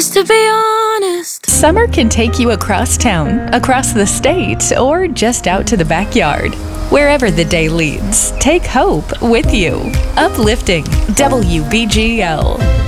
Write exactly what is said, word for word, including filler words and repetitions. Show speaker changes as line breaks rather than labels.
Just to be honest.
Summer can take you across town, across the state, or just out to the backyard. Wherever the day leads, take hope with you. Uplifting W B G L.